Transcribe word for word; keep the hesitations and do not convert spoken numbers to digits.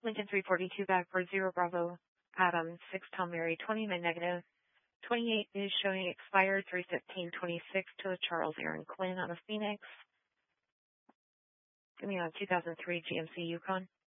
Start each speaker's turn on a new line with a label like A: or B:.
A: Lincoln three forty-two back for zero Bravo. Adam six Tom Mary twenty nine negative. twenty-eight is showing expired three fifteen twenty-six to Charles Aaron Quinn out of Phoenix. Give me a two thousand three G M C Yukon.